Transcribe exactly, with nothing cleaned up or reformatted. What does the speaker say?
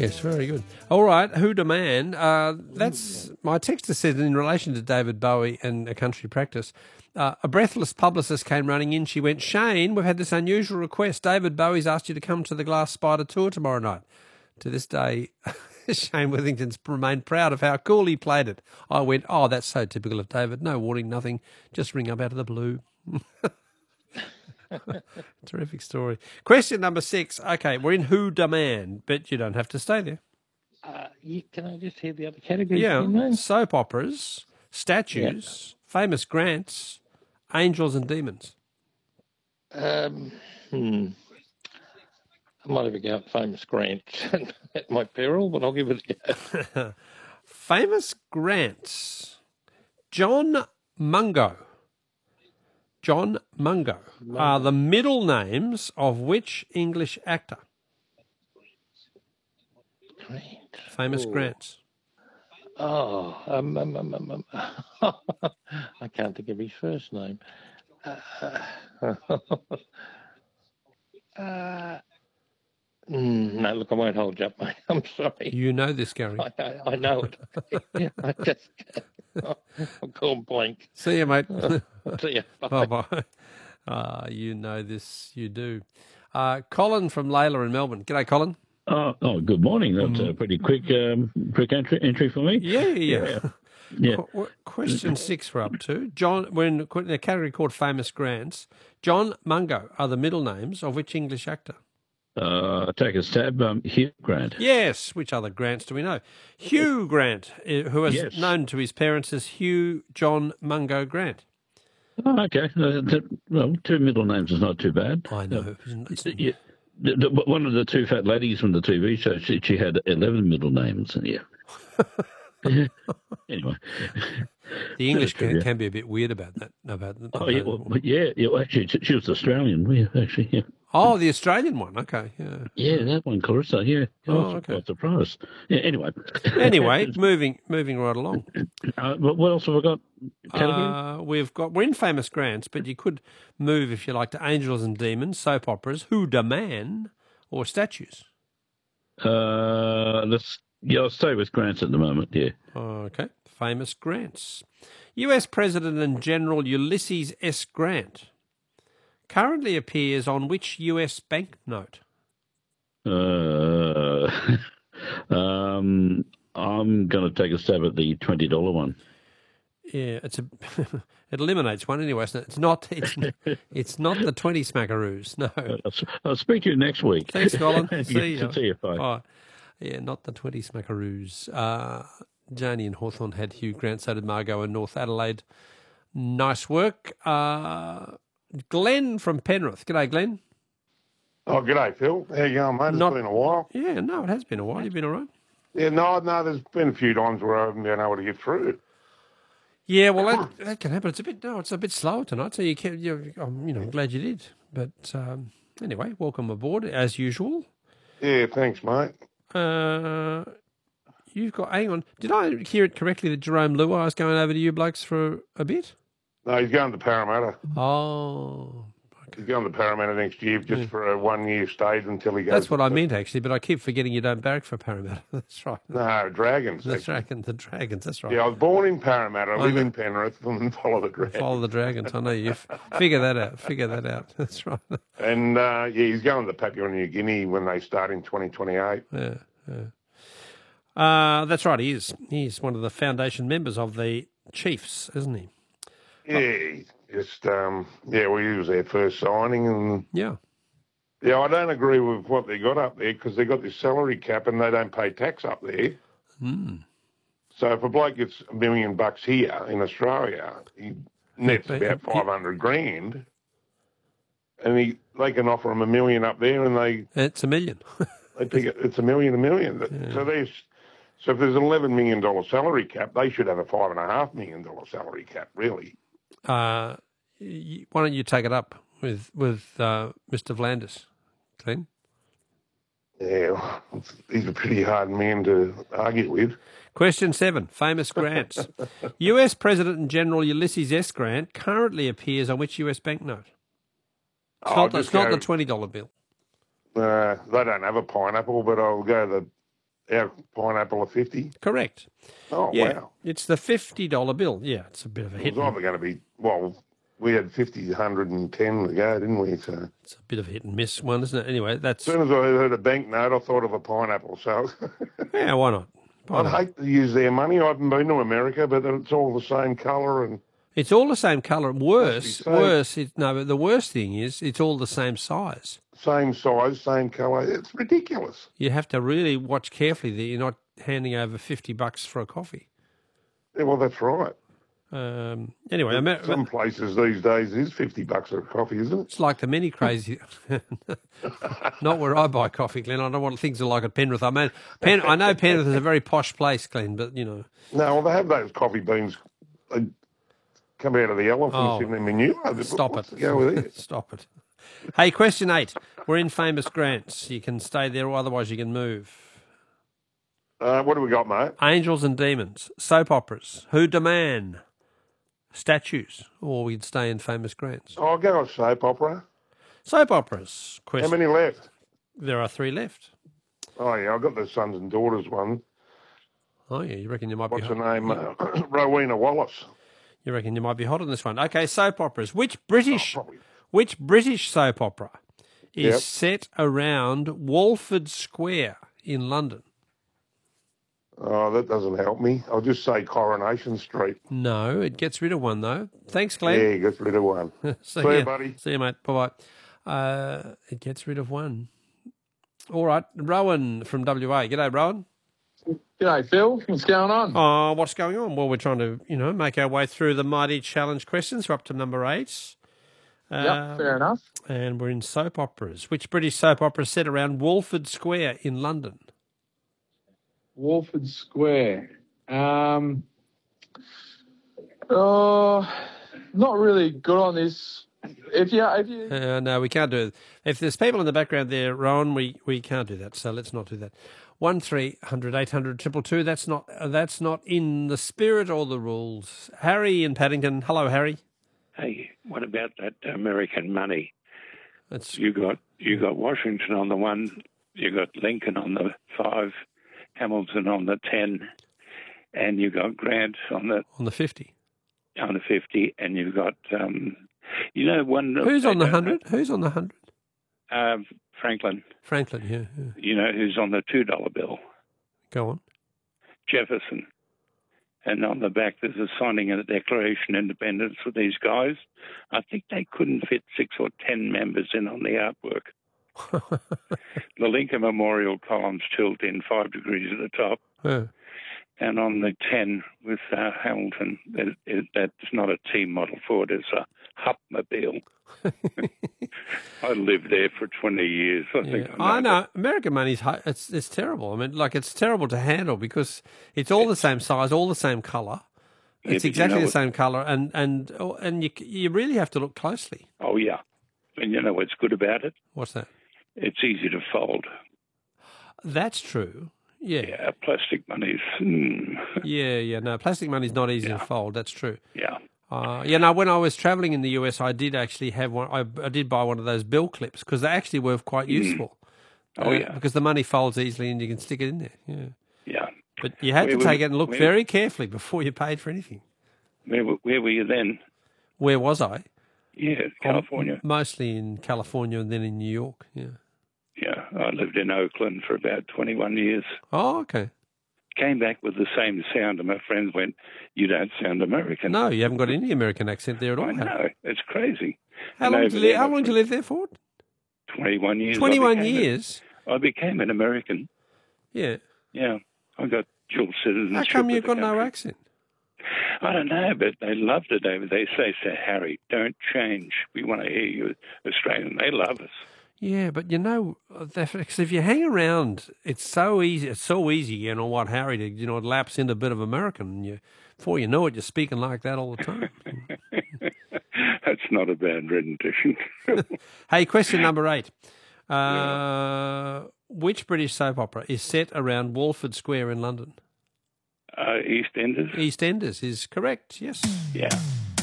Yes, very good. All right, Who Demand? Uh, that's my texter said in relation to David Bowie and A Country Practice. Uh, a breathless publicist came running in. She went, Shane, we've had this unusual request. David Bowie's asked you to come to the Glass Spider tour tomorrow night. To this day, Shane Withington's remained proud of how cool he played it. I went, oh, that's so typical of David. No warning, nothing. Just ring up out of the blue. Terrific story. Question number six. Okay, we're in Who Demand, but you don't have to stay there. Uh, you, can I just hear the other categories? Yeah, soap operas, statues, yeah. famous grants, angels and demons. Um, hmm. I might have a go at famous grants at my peril, but I'll give it a go. Famous grants. John Mungo. John Mungo are the middle names of which English actor? Grant. Famous Ooh. Grants. Oh, um, um, um, um, um. I can't think of his first name. Uh, uh, mm, no, look, I won't hold you up, mate. I'm sorry. You know this, Gary. I, I, I know it. I just, I'm going blank. See you, mate. Uh, see you. Bye. Bye-bye. Uh, you know this, you do. Uh, Colin from Layla in Melbourne. G'day, Colin. Oh, oh, good morning. That's a pretty quick um, quick entry, entry for me. Yeah, yeah. yeah. yeah. Qu- question six we're up to. John, we're in a category called Famous Grants. John Mungo are the middle names of which English actor? Uh, take a stab. Um, Hugh Grant. Yes. Which other Grants do we know? Hugh Grant, who is yes. known to his parents as Hugh John Mungo Grant. Oh, okay. Uh, that, well, two middle names is not too bad. I know. Uh, yeah, the, the, one of the two fat ladies from the T V show, she, she had eleven middle names. Yeah. Anyway. The English can, can be a bit weird about that. About, about oh, yeah, well, yeah, yeah. Well, actually, she was Australian, yeah, actually, yeah. Oh, the Australian one. Okay, yeah. Yeah, that one, Clarissa. Yeah. Oh, I was okay. quite surprised. Yeah. Anyway. Anyway, moving moving right along. Uh, what else have we got? Uh, we've got we're in Famous Grants, but you could move if you like to Angels and Demons, soap operas, Who Demand, or statues. Uh, let's yeah, I'll stay with grants at the moment. Yeah. Okay. Famous Grants. U S President and General Ulysses S. Grant currently appears on which U S banknote? Uh, um, I'm going to take a stab at the twenty dollar one. Yeah, it's a it eliminates one anyway. Isn't it? It's not it's it's not the twenty smackaroos. No. I'll, I'll speak to you next week. Thanks, Colin. See you. See you. Bye. Oh, yeah, not the twenty smackaroos. Uh, Janie and Hawthorne had Hugh Grant, so did Margot in North Adelaide. Nice work. Uh, Glenn from Penrith. G'day, Glenn. Oh, g'day, Phil. How you going, mate? It's Not, been a while. Yeah, no, it has been a while. You've been all right? Yeah, no, no, there's been a few times where I haven't been able to get through. Yeah, well, that, that can happen. It's a bit no, it's a bit slower tonight, so you can, you, I'm, you know, I'm glad you did. But um, anyway, welcome aboard as usual. Yeah, thanks, mate. Uh, you've got. Hang on, did I hear it correctly that Jerome Luai is going over to you blokes for a bit? No, he's going to Parramatta. Oh. He's going to Parramatta next year just yeah. for a one-year stay until he goes. That's what I meant, actually, but I keep forgetting you don't barrack for Parramatta. That's right. No, Dragons. The Dragons, the Dragons, that's right. Yeah, I was born in Parramatta, I live in Penrith, and follow the Dragons. Follow the Dragons, I know you. Figure that out, figure that out. That's right. And, uh, yeah, he's going to Papua New Guinea when they start in twenty twenty-eight. Yeah, yeah. Uh, that's right, he is. He's one of the foundation members of the Chiefs, isn't he? Yeah, just, um, yeah, well, he was their first signing. And yeah. Yeah, I don't agree with what they got up there because they got this salary cap and they don't pay tax up there. Mm. So if a bloke gets a million bucks here in Australia, he nets but, about five hundred grand, and he they can offer him a million up there, and they it's a million. they pick it. It's a million, a million. Yeah. So there's so if there's an eleven million dollar salary cap, they should have a five and a half million dollar salary cap, really. Uh, why don't you take it up with with uh, Mister Vlandis, Glenn? Yeah, he's a pretty hard man to argue with. Question seven, famous grants. U S President and General Ulysses S. Grant currently appears on which U S banknote? It's, oh, not, the, it's go, not the twenty dollar bill. Uh, they don't have a pineapple, but I'll go the our pineapple a fifty? Correct. Oh, Yeah, wow. it's the fifty dollar bill. Yeah, it's a bit of a It hit. was either going to be, well, we had fifty, one hundred ten to go, didn't we? So It's a bit of a hit and miss one, isn't it? Anyway, that's as soon as I heard a banknote, I thought of a pineapple. So yeah. Why not? Why I'd not? hate to use their money. I haven't been to America, but it's all the same colour and It's all the same colour. Worse, so- worse. It, no, but the worst thing is it's all the same size. same size, same colour. It's ridiculous. You have to really watch carefully that you're not handing over fifty bucks for a coffee. Yeah, well, that's right. Um, anyway, Amer- Some places these days is fifty bucks a coffee, isn't it? it's like the many crazy. Not where I buy coffee, Glenn. I don't know what things are like at Penrith. I mean, Pen- I know Penrith is a very posh place, Glenn, but you know. No, well, they have those coffee beans. They come out of the elephants Oh, in their manure. Stop What's it. the go with it? Stop it. Hey, question eight. We're in famous grants. You can stay there or otherwise you can move. Uh, what do we got, mate? Angels and demons, soap operas, who demand, statues, or we'd stay in famous grants. Oh, I'll go with soap opera. Soap operas. How Question. many left? There are three left. Oh, yeah, I've got the sons and daughters one. Oh yeah, you reckon you might What's be her hot? name? Uh, Rowena Wallace. You reckon you might be hot on this one? Okay, soap operas. Which British, Oh, probably. which British soap opera is Yep. set around Walford Square in London? Oh, that doesn't help me. I'll just say Coronation Street. No, it gets rid of one though. Thanks, Glenn. Yeah, gets rid of one. See, See you, ya. buddy. See you, mate. Bye bye. Uh, it gets rid of one. All right, Rowan from W A. G'day, Rowan. G'day, Phil. What's going on? Oh, what's going on? Well, we're trying to, you know, make our way through the mighty challenge questions. We're up to number eight. yep, Um, fair enough. And we're in soap operas. Which British soap opera is set around Walford Square in London? Walford Square. Um, oh, not really good on this. If you, if you, Uh, no, we can't do it. If there's people in the background there, Rowan, we, we can't do that. So let's not do that. One three hundred eight hundred triple two. That's not uh, that's not in the spirit or the rules. Harry in Paddington. Hello, Harry. Hey, what about that American money? That's You got you got Washington on the one, you got Lincoln on the five, Hamilton on the ten, and you got Grant on the on the fifty. on the fifty, and you got um, you know one. Who's on the hundred? Who's on the hundred? Uh, Franklin. Franklin. Yeah, yeah. You know who's on the two dollar bill? Go on. Jefferson. And on the back, there's a signing of the Declaration of Independence for these guys. I think they couldn't fit six or ten members in on the artwork. The Lincoln Memorial columns tilt in five degrees at the top. Yeah. And on the ten with uh, Hamilton, it, it, that's not a T model Ford, it's a Hupmobile. I lived there for twenty years. I think Yeah. I I know. know American money's hi- it's it's terrible. I mean, like it's terrible to handle because it's all the same size, all the same colour. Yeah, It's but you exactly know the what- same colour, and and oh, and you you really have to look closely. Oh, yeah. And you know what's good about it? What's that? It's easy to fold. That's true. Yeah, Yeah, plastic money's, mm, yeah, yeah. No, plastic money's not easy to fold. That's true. yeah. Uh, yeah, no, when I was travelling in the U S, I did actually have one. I, I did buy one of those bill clips because they actually were quite useful. Oh, Uh, yeah. because the money folds easily and you can stick it in there. Yeah, Yeah. but you had Where to were take you- it and look where- very carefully before you paid for anything. Where, w- where were you then? Where was I? Yeah, California. Mostly in California and then in New York. Yeah. Yeah, I lived in Oakland for about twenty-one years. Oh, okay. Came back with the same sound, and my friends went, "You don't sound American." No, you haven't got any American accent there at all. I Harry. know. It's crazy. How And long over did you live? there, How my long did you friend- live there for? twenty-one years. I Twenty-one became a- years. I became an American. Yeah. Yeah, I got dual citizenship. How come with you've the got no country. accent? I don't know, but they loved it. They, they say, "Sir Harry, don't change. We want to hear you Australian." They love us. Yeah, but you know, because if you hang around, it's so easy. It's so easy, you know, what Harry did. You know, it lapse into a bit of American, and you, before you know it, you're speaking like that all the time. That's not a bad rendition. Hey, question number eight. Uh, Which British soap opera is set around Walford Square in London? uh, EastEnders. EastEnders is correct, yes. Yeah.